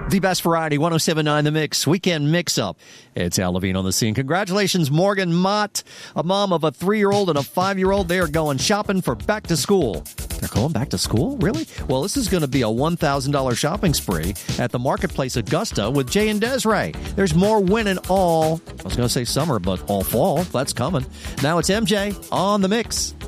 The best variety, 107.9 The Mix, weekend mix-up. It's Al Levine on the scene. Congratulations, Morgan Mott, a mom of a 3-year-old and a 5-year-old. They are going shopping for back to school. They're going back to school? Really? Well, this is going to be a $1,000 shopping spree at the Marketplace Augusta with Jay and Desiree. There's more winning all, I was going to say summer, but all fall. That's coming. Now it's MJ on The Mix.